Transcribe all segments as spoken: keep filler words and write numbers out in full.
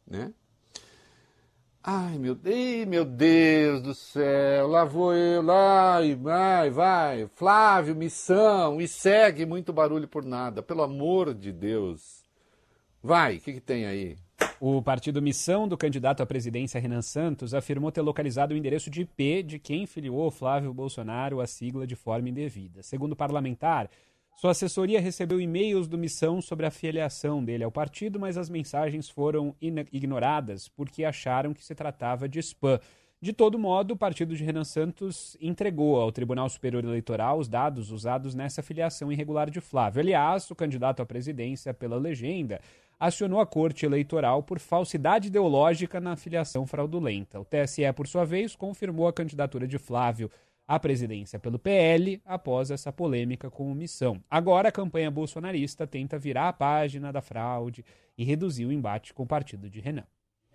né? Ai, meu, ei, meu Deus do céu, lá vou eu, lá, e vai, vai, Flávio, missão, e segue muito barulho por nada, pelo amor de Deus. Vai, o que, que tem aí? O partido Missão do candidato à presidência Renan Santos afirmou ter localizado o endereço de I P de quem filiou Flávio Bolsonaro à sigla de forma indevida. Segundo o parlamentar, sua assessoria recebeu e-mails do Missão sobre a filiação dele ao partido, mas as mensagens foram ignoradas porque acharam que se tratava de spam. De todo modo, o partido de Renan Santos entregou ao Tribunal Superior Eleitoral os dados usados nessa filiação irregular de Flávio. Aliás, o candidato à presidência pela legenda acionou a Corte Eleitoral por falsidade ideológica na filiação fraudulenta. O T S E, por sua vez, confirmou a candidatura de Flávio à presidência pelo P L após essa polêmica com o Missão. Agora, a campanha bolsonarista tenta virar a página da fraude e reduzir o embate com o partido de Renan.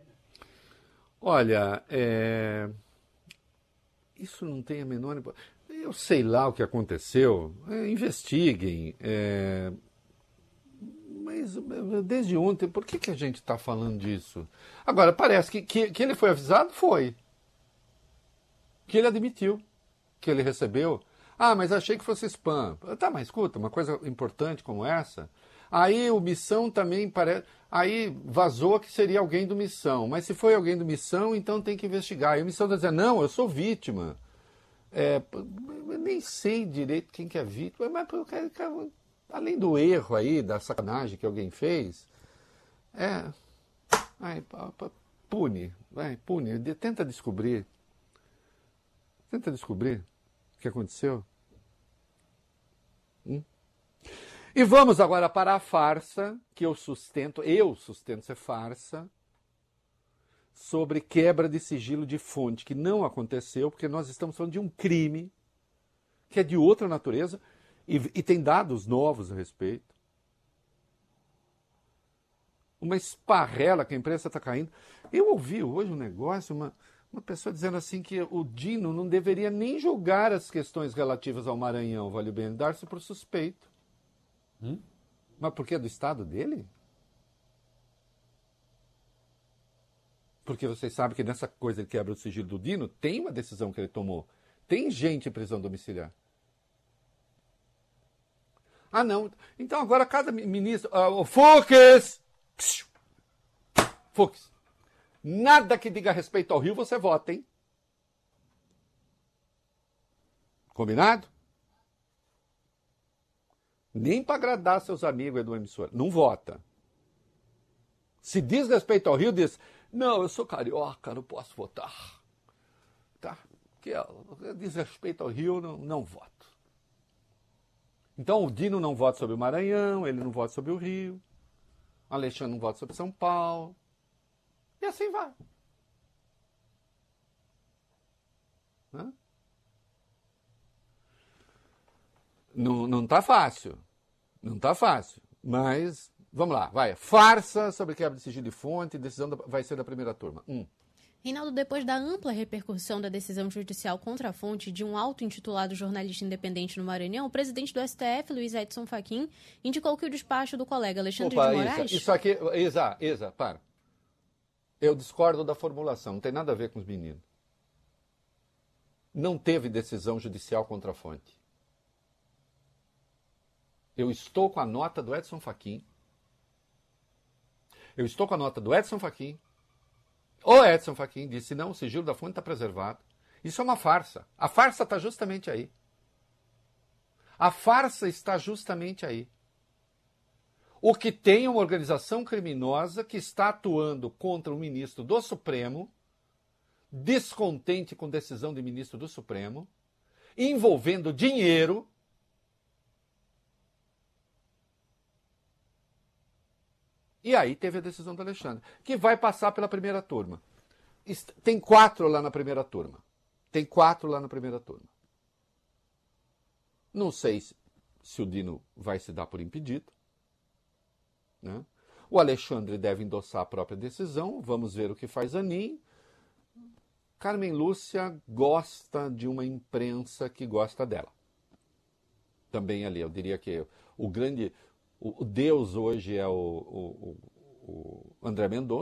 Olha, é... isso não tem a menor... Eu sei lá o que aconteceu, é, investiguem, é... mas desde ontem, por que, que a gente está falando disso? Agora, parece que, que, que ele foi avisado, foi. Que ele admitiu que ele recebeu. Ah, mas achei que fosse spam. Tá, mas escuta, uma coisa importante como essa. Aí o Missão também parece... Aí vazou que seria alguém do Missão. Mas se foi alguém do Missão, então tem que investigar. E o Missão está dizendo, não, eu sou vítima. É, eu nem sei direito quem que é vítima, mas além do erro aí, da sacanagem que alguém fez, é... Ai, pune, vai, pune. Tenta descobrir. Tenta descobrir o que aconteceu. Hum? E vamos agora para a farsa que eu sustento, eu sustento ser farsa, sobre quebra de sigilo de fonte, que não aconteceu, porque nós estamos falando de um crime que é de outra natureza e, e tem dados novos a respeito. Uma esparrela que a imprensa está caindo. Eu ouvi hoje um negócio, uma, uma pessoa dizendo assim que o Dino não deveria nem julgar as questões relativas ao Maranhão, vale o bem, dar-se por suspeito. Hum? Mas por que é do estado dele? Porque vocês sabem que nessa coisa de quebra do sigilo do Dino, tem uma decisão que ele tomou. Tem gente em prisão domiciliar. Ah, não. Então agora cada ministro... Uh, Fux! Fux. Nada que diga respeito ao Rio você vota, hein? Combinado? Nem para agradar seus amigos do emissor. Não vota. Se diz respeito ao Rio, diz... Não, eu sou carioca, não posso votar. Tá? Que diz respeito ao Rio, não, não voto. Então o Dino não vota sobre o Maranhão, ele não vota sobre o Rio, o Alexandre não vota sobre São Paulo. E assim vai. Hã? Não, não tá fácil. Não tá fácil. Mas... Vamos lá, vai. Farsa sobre quebra de sigilo de fonte, decisão da, vai ser da primeira turma. Um. Reinaldo, depois da ampla repercussão da decisão judicial contra a fonte de um auto-intitulado jornalista independente no Maranhão, o presidente do S T F, Luiz Edson Fachin, indicou que o despacho do colega Alexandre Opa, de Moraes... Isa, isso aqui... Isa, Isa, para. Eu discordo da formulação, não tem nada a ver com os meninos. Não teve decisão judicial contra a fonte. Eu estou com a nota do Edson Fachin. Eu estou com a nota do Edson Fachin. O Edson Fachin disse, não, o sigilo da fonte está preservado. Isso é uma farsa. A farsa está justamente aí. A farsa está justamente aí. O que tem é uma organização criminosa que está atuando contra o ministro do Supremo, descontente com decisão de ministro do Supremo, envolvendo dinheiro. E aí teve a decisão do Alexandre, que vai passar pela primeira turma. Tem quatro lá na primeira turma. Tem quatro lá na primeira turma. Não sei se, se o Dino vai se dar por impedido. Né? O Alexandre deve endossar a própria decisão. Vamos ver o que faz Anin. Carmen Lúcia gosta de uma imprensa que gosta dela. Também ali, eu diria que o grande... O Deus hoje é o, o, o André Mendonça.